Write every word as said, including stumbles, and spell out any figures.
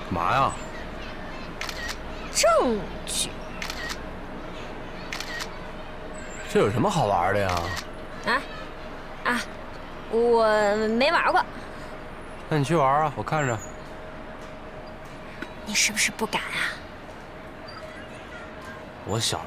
嘛呀？ 证据。 这有什么好玩的呀？ 啊啊，我没玩过。 那你去玩啊，我看着。 你是不是不敢啊？ 我小